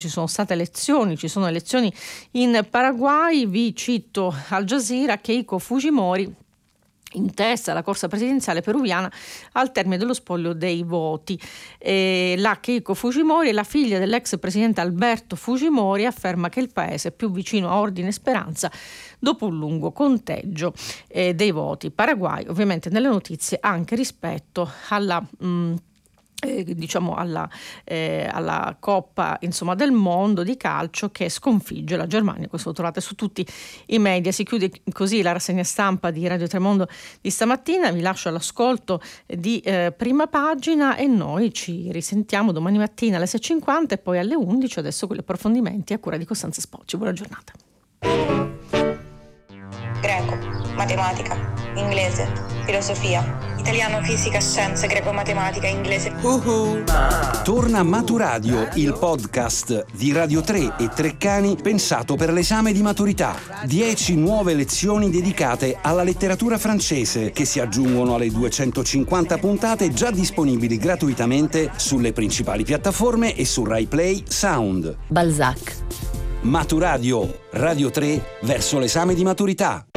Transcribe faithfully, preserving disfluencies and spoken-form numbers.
ci sono state elezioni, ci sono elezioni in Paraguay. Vi cito Al Jazeera: Keiko Fujimori in testa alla corsa presidenziale peruviana al termine dello spoglio dei voti. E la Keiko Fujimori, la figlia dell'ex presidente Alberto Fujimori, afferma che il paese è più vicino a ordine e speranza dopo un lungo conteggio eh, dei voti. Paraguay, ovviamente nelle notizie anche rispetto alla mh, Eh, diciamo alla, eh, alla Coppa insomma del mondo di calcio, che sconfigge la Germania. Questo lo trovate su tutti i media. Si chiude così la rassegna stampa di Radio Tremondo di stamattina. Vi lascio all'ascolto di eh, Prima Pagina e noi ci risentiamo domani mattina alle sei e cinquanta e poi alle undici. Adesso con gli approfondimenti a cura di Costanza Spocci. Buona giornata. Greco, matematica, inglese, filosofia, italiano, fisica, scienze, greco, matematica, inglese. Uh-huh. Torna Maturadio, il podcast di Radio tre e Treccani pensato per l'esame di maturità. Dieci nuove lezioni dedicate alla letteratura francese che si aggiungono alle duecentocinquanta puntate già disponibili gratuitamente sulle principali piattaforme e su Rai Play Sound. Balzac. Maturadio, Radio tre verso l'esame di maturità.